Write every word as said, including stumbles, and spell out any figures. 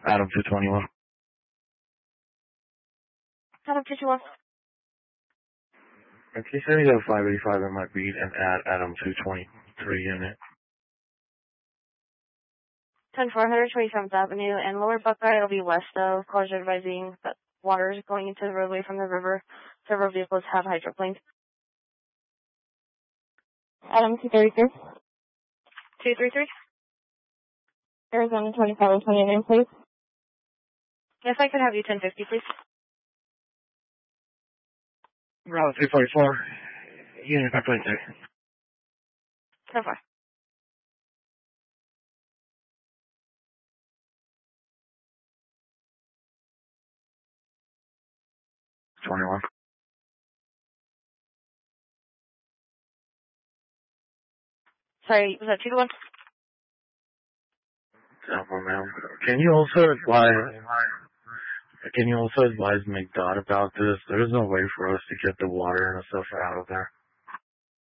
Adam two twenty-one. Adam two twenty-one. Can you send me that five eighty-five in my beat and add Adam two twenty-three in it? ten four hundred twenty-seventh Avenue and Lower Buckeye will be west of closure advising that water is going into the roadway from the river. Several vehicles have hydroplaned. Adam two thirty-three. two thirty-three. Arizona twenty-seven twenty-nine, please. Yes, I could have you ten fifty, please. Route three forty-four. Unit five twenty-three. ten four. twenty-one. Sorry, was that two to one? Temple, ma'am. Can you also advise, can you also advise McDot about this? There's no way for us to get the water and stuff out of there.